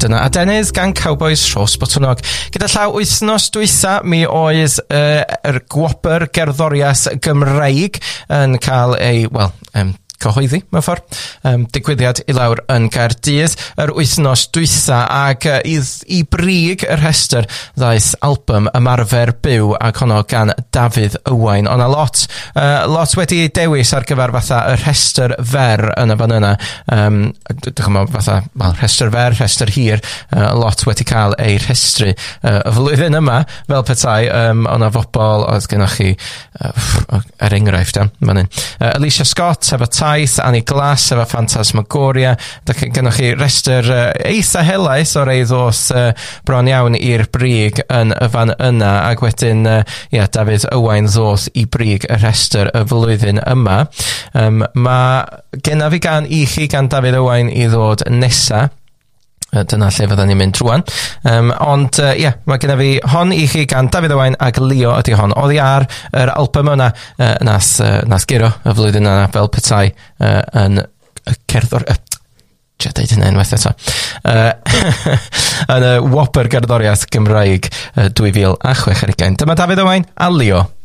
dyna Adenydd gan Cowboys Rhos Botwnog. Gyda llaw wythnos dwytha, mi oedd gwobr gerddoriaeth Gymreig yn cael ei, cyhoeddi, mewn ffordd, digwyddiad i lawr yn Gaerdydd yr wythnos dwytha ac i brig y rhestr ddaeth album Ymarfer Byw ac honno gan Dafydd Owain. O'na lot wedi dewis ar gyfer fatha y rhestr fer yn y fan yna. Dychmyg fatha, rhestr fer, rhestr hir, lot wedi cael ei rhestru y flwyddyn yma fel petai. O'na fobl, oedd gennych chi enghraifft, Alicia Scott efo Taith, Annie Glass efo Phantasmagoria. Gennych chi restr eitha helaeth o reidd o's bron iawn i'r brig yn y fan yna ac wedyn Dafydd Owain ddoth i brig y restr y flwyddyn yma. Mae genna fi gan i chi gan Dafydd Owain i ddod nesa. Dyna lle fydden ni'n mynd drwan. Ond mae genna fi hon i chi gan Dafydd Owain ac Leo ydi hon. Oddi ar yr album yna nath giro y flwyddyn yna fel petai yn cerddor... deud hynny unwaith eto. Yn y wobr gerddoriaeth Gymraeg 2016. Dyma Dafydd Owain a Leo.